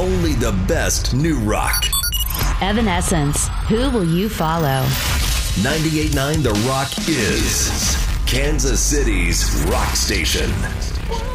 only the best new rock. Evanescence, Who Will You Follow? 98.9 The Rock is Kansas City's rock station.